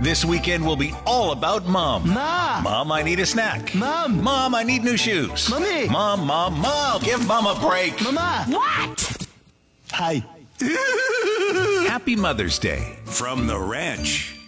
This weekend will be all about Mom. Ma! Mom, I need a snack. Mom! Mom, I need new shoes. Mommy! Mom, give Mom a break. Mama! What? Hi. Happy Mother's Day from the ranch.